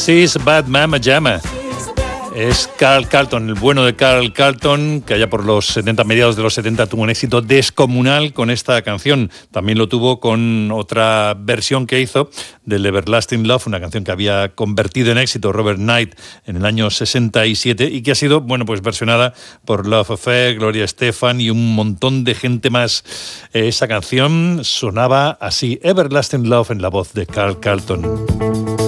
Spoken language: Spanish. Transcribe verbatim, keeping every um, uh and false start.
This is Bad Mama Jamma. Es Carl Carlton, el bueno de Carl Carlton, que allá por los setenta, mediados de los setenta, tuvo un éxito descomunal con esta canción. También lo tuvo con otra versión que hizo del Everlasting Love, una canción que había convertido en éxito Robert Knight en el año sesenta y siete y que ha sido, bueno, pues versionada por Love Affair, Gloria Estefan y un montón de gente más. Esa canción sonaba así, Everlasting Love, en la voz de Carl Carlton.